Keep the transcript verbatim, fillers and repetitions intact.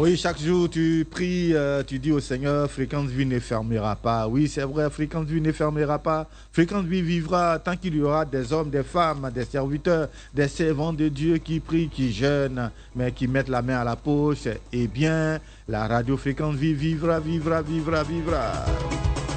Oui, chaque jour tu pries, euh, tu dis au Seigneur, Fréquence Vie ne fermera pas. Oui, c'est vrai, Fréquence Vie ne fermera pas. Fréquence Vie vivra tant qu'il y aura des hommes, des femmes, des serviteurs, des servants de Dieu qui prient, qui jeûnent, mais qui mettent la main à la poche. Eh bien, la radio Fréquence Vie vivra, vivra, vivra, vivra.